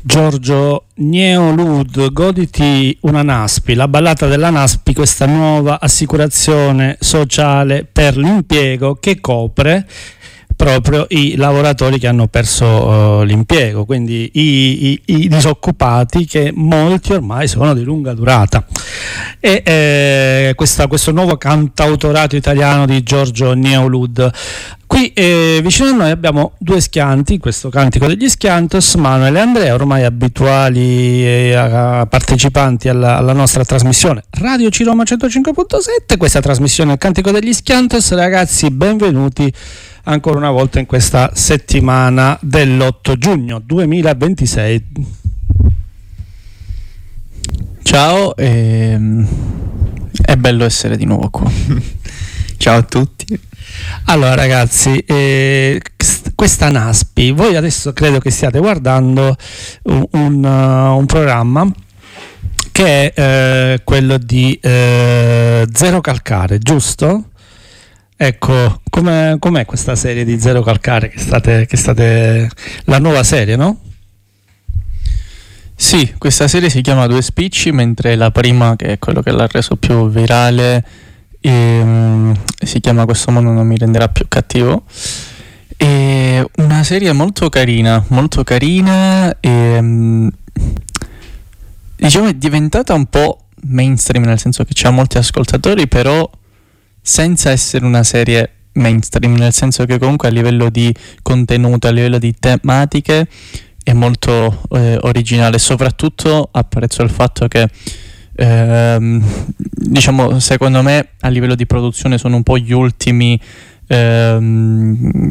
Giorgio Neolud, goditi una NASPI, la ballata della NASPI, questa nuova assicurazione sociale per l'impiego che copre proprio i lavoratori che hanno perso l'impiego, quindi i disoccupati, che molti ormai sono di lunga durata. E questo nuovo cantautorato italiano di Giorgio Neolud. Qui vicino a noi abbiamo due schianti, questo Cantico degli Schiantos, Manuel e Andrea, ormai abituali partecipanti alla nostra trasmissione Radio Ciroma 105.7. Questa trasmissione è il Cantico degli Schiantos. Ragazzi, benvenuti ancora una volta in questa settimana dell'8 giugno 2026. Ciao, è bello essere di nuovo qua. Ciao a tutti. Allora ragazzi, questa NASPI, voi adesso credo che stiate guardando un programma che è quello di Zero Calcare, giusto? Ecco, com'è questa serie di Zero Calcare che state la nuova serie, no? Sì, questa serie si chiama Due Spicci, mentre la prima, che è quello che l'ha reso più virale, si chiama Questo mondo non mi renderà più cattivo. È una serie molto carina e diciamo è diventata un po' mainstream, nel senso che c'ha molti ascoltatori, però senza essere una serie mainstream, nel senso che comunque a livello di contenuto, a livello di tematiche è molto originale. Soprattutto apprezzo il fatto che diciamo, secondo me a livello di produzione sono un po' gli ultimi